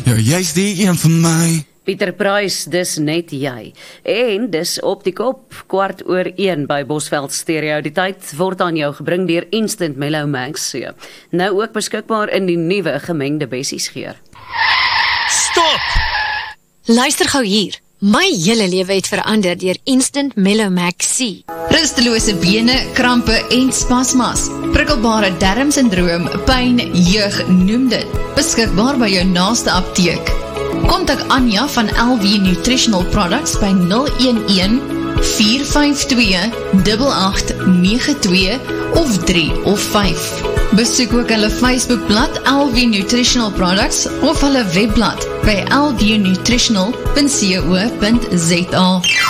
Ja, jy's die een vir my. Pieter Pruis, dis net jy. En dis op die kop, 1:15 by Bosveld Stereo. Die tyd word aan jou gebring deur Instant Mellow Max. Nou ook beskikbaar in die nuwe gemengde bessiesgeur. Stop! Luister gou hier. My hele lewe het verander deur Instant Mellow Max C. Rustelose bene, krampe en spasmas. Prikkelbare darmsindroom, pyn, jeug, noem dit. Beskikbaar by jou naaste apteek. Kontak Anja van LV Nutritional Products by 011 452 8892 of 3 of 5. Besoek ook hulle Facebookblad LV Nutritional Products of hulle webblad by lvnutritional.co.za.